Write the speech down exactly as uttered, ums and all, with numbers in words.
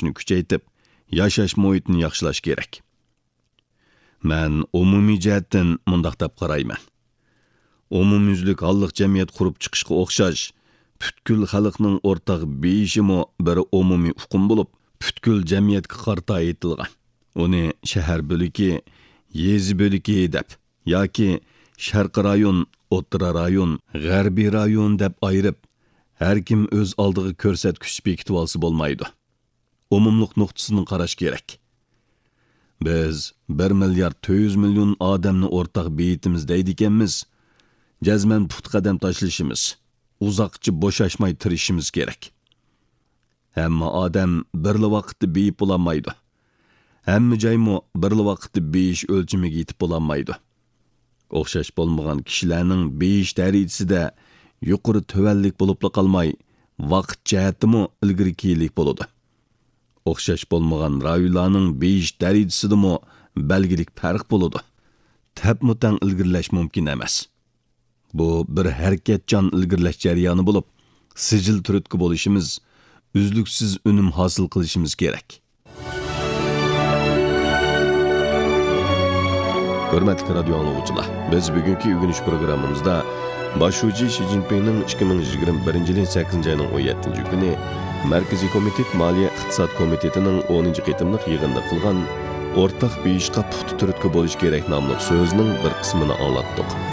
qilishni kuchaytib, yashash muhitini yaxshilash kerak. Men umumiy jihatdan mundaq deb qarayman. Umumyuzlik halliq jamiyat qurib chiqishga o'xshash, butkul xalqning o'rtaq beyishimi bir umumiy uqum bo'lib, butkul jamiyatga qarta aytilgan. Uni shahar bo'liki, yezi bo'liki deb yoki sharq rayon, o'rta rayon, g'arbiy rayon deb ayirib, har kim o'z oldiga ko'rsatkich bekitib olsa bo'lmaydi. Umumliq nuqtasini qarash kerak. Biz bir milliard to'rt yuz million odamni o'rtaq beyitimiz deydiganmiz. Jazman put qadam tashlashimiz, uzoqcha bo'shashmay tirishimiz kerak. Hamma odam birli vaqtda beyib bo'lolmaydi. Hamma joymo birli vaqtda beyish o'lchamiga yetib bo'lolmaydi. O'xshash bo'lmagan kishilarning beyish darajasida yuqori tuvanlik bo'lib qolmay, vaqt jihatimi ilgirikiylik bo'ladi. O'xshash bo'lmagan rayonlarning beyish darajasidami belgilik farq bo'ladi. Tap-mutang ilgirlash mumkin emas. Bu bir harakatchan ilgirlash jarayoni bo'lib, sijil turtki bo'lishimiz, uzluksiz unum hosil qilishimiz kerak. Hurmatli radio anglaguvchilar, biz bugungi o'rganish programmamizda boshlovchi Xi Jinpingning ikki ming yigirma birinchi yil sakkizinchi oyning o'n yettinchi kuni Markaziy komitet Moliya iqtisod komitetining o'ninchi qitimliq yig'inida qilgan o'rtaq beyishqa puxta turtki bo'lish kerak nomli so'zining bir qismini anglatdik.